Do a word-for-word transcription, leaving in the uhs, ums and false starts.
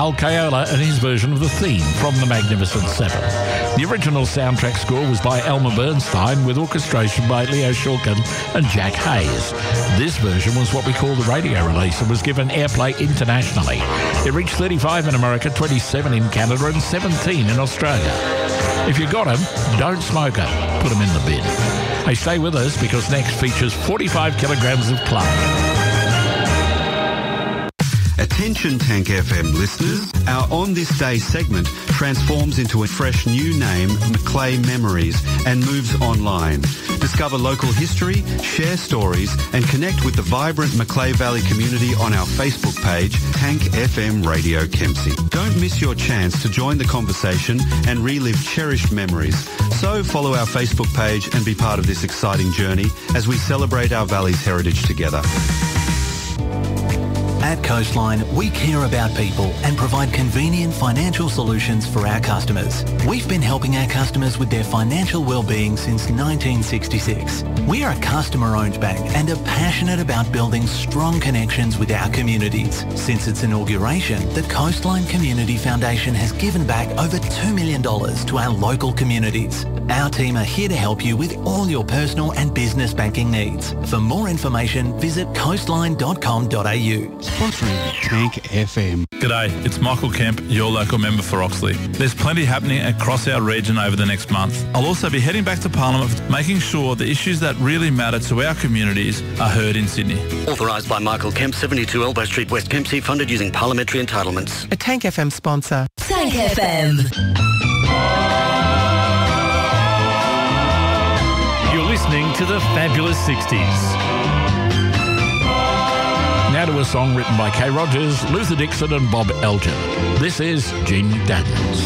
Al Caiola and his version of the theme from The Magnificent Seven. The original soundtrack score was by Elmer Bernstein with orchestration by Leo Shulkin and Jack Hayes. This version was what we call the radio release and was given airplay internationally. It reached thirty-five in America, twenty-seven in Canada and seventeen in Australia. If you got 'em, don't smoke it. Put 'em in the bin. Hey, stay with us because next features forty-five kilograms of clay. Attention Tank F M listeners, our On This Day segment transforms into a fresh new name, Macleay Memories, and moves online. Discover local history, share stories, and connect with the vibrant Macleay Valley community on our Facebook page, Tank F M Radio Kempsey. Don't miss your chance to join the conversation and relive cherished memories. So follow our Facebook page and be part of this exciting journey as we celebrate our valley's heritage together. At Coastline, we care about people and provide convenient financial solutions for our customers. We've been helping our customers with their financial well-being since nineteen sixty-six. We are a customer-owned bank and are passionate about building strong connections with our communities. Since its inauguration, the Coastline Community Foundation has given back over two million dollars to our local communities. Our team are here to help you with all your personal and business banking needs. For more information, visit coastline dot com dot a u. Sponsoring Tank F M. G'day, it's Michael Kemp, your local member for Oxley. There's plenty happening across our region over the next month. I'll also be heading back to Parliament, making sure the issues that really matter to our communities are heard in Sydney. Authorised by Michael Kemp, seventy-two Elbow Street, West Kempsey, funded using parliamentary entitlements. A Tank F M sponsor. Tank F M. You're listening to the Fabulous sixties. Now to a song written by Kay Rogers, Luther Dixon and Bob Elgin. This is Gene Daniels.